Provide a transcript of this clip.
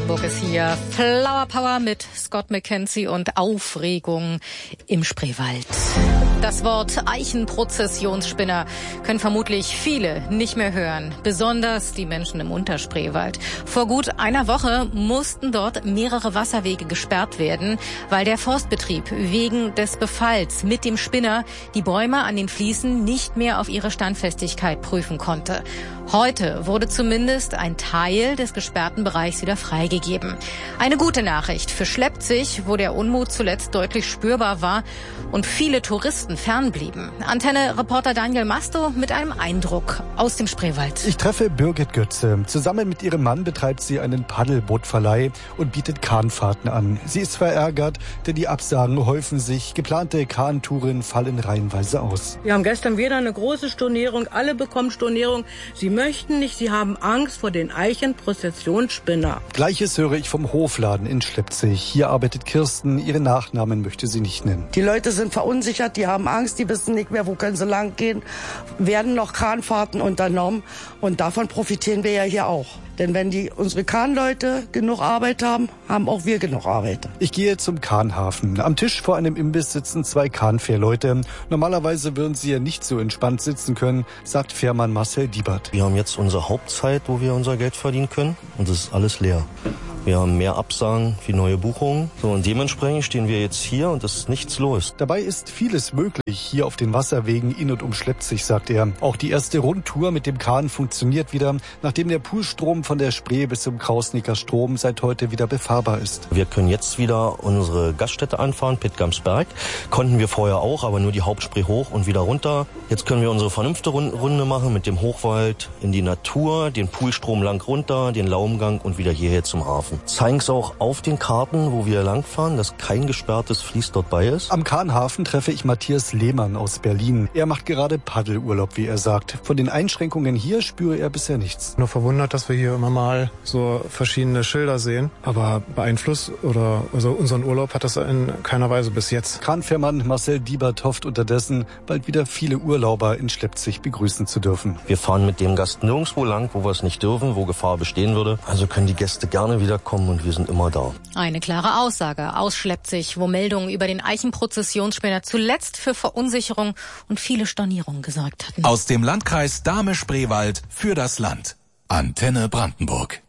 Brandenburg ist hier. Flower Power mit Scott McKenzie und Aufregung im Spreewald. Das Wort Eichenprozessionsspinner können vermutlich viele nicht mehr hören, besonders die Menschen im Unterspreewald. Vor gut einer Woche mussten dort mehrere Wasserwege gesperrt werden, weil der Forstbetrieb wegen des Befalls mit dem Spinner die Bäume an den Fliesen nicht mehr auf ihre Standfestigkeit prüfen konnte. Heute wurde zumindest ein Teil des gesperrten Bereichs wieder freigegeben. Eine gute Nachricht für Schleppzig, wo der Unmut zuletzt deutlich spürbar war und viele Touristen fernblieben. Antenne-Reporter Daniel Masto mit einem Eindruck aus dem Spreewald. Ich treffe Birgit Götze. Zusammen mit ihrem Mann betreibt sie einen Paddelbootverleih und bietet Kahnfahrten an. Sie ist verärgert, denn die Absagen häufen sich. Geplante Kahntouren fallen reihenweise aus. Wir haben gestern wieder eine große Stornierung. Alle bekommen Stornierung. Sie möchten nicht, sie haben Angst vor den Eichenprozessionsspinner. Gleiches höre ich vom Hofladen in Schleppzig. Hier arbeitet Kirsten. Ihren Nachnamen möchte sie nicht nennen. Die Leute sind verunsichert, die haben Angst, die wissen nicht mehr, wo können sie lang gehen. Werden noch Kahnfahrten unternommen und davon profitieren wir ja hier auch. Denn wenn unsere Kahnleute genug Arbeit haben, haben auch wir genug Arbeit. Ich gehe zum Kahnhafen. Am Tisch vor einem Imbiss sitzen 2 Kahnfährleute. Normalerweise würden sie ja nicht so entspannt sitzen können, sagt Fährmann Marcel Diebert. Wir haben jetzt unsere Hauptzeit, wo wir unser Geld verdienen können, und das ist alles leer. Wir haben mehr Absagen wie neue Buchungen. So, und dementsprechend stehen wir jetzt hier und es ist nichts los. Dabei ist vieles möglich hier auf den Wasserwegen in und um Schleppzig, sagt er. Auch die erste Rundtour mit dem Kahn funktioniert wieder, nachdem der Poolstrom von der Spree bis zum Krausnicker Strom seit heute wieder befahrbar ist. Wir können jetzt wieder unsere Gaststätte anfahren, Pittgamsberg. Konnten wir vorher auch, aber nur die Hauptspree hoch und wieder runter. Jetzt können wir unsere Runde machen mit dem Hochwald in die Natur, den Poolstrom lang runter, den Laumgang und wieder hierher zum Hafen. Zeigen es auch auf den Karten, wo wir langfahren, dass kein gesperrtes Fließ dort bei ist. Am Kahnhafen treffe ich Matthias Lehmann aus Berlin. Er macht gerade Paddelurlaub, wie er sagt. Von den Einschränkungen hier spüre er bisher nichts. Nur verwundert, dass wir hier immer mal so verschiedene Schilder sehen. Aber beeinflusst oder also unseren Urlaub hat das in keiner Weise bis jetzt. Kahnfährmann Marcel Diebert hofft unterdessen, bald wieder viele Urlauber in Schleppzig begrüßen zu dürfen. Wir fahren mit dem Gast nirgendwo lang, wo wir es nicht dürfen, wo Gefahr bestehen würde. Also können die Gäste gerne wiederkommen und wir sind immer da. Eine klare Aussage aus Schleppzig, wo Meldungen über den Eichenprozessionsspinner zuletzt für Verunsicherung und viele Stornierungen gesorgt hatten. Aus dem Landkreis Dahme-Spreewald für das Land. Antenne Brandenburg.